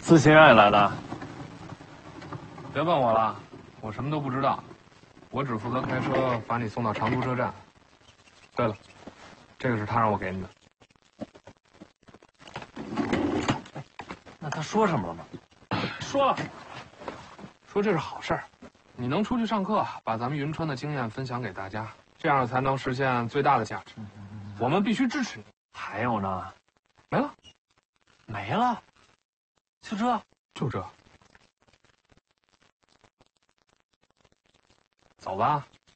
自情愿来的？ 别问我了，我什么都不知道，我只负责开车把你送到长途车站。对了，这个是他让我给你的。 那他说什么了吗？ 说了，说这是好事儿，你能出去上课，把咱们云川的经验分享给大家，这样才能实现最大的价值。我们必须支持你。 还有呢？ 没了， 没了，就这？ 就这。走吧。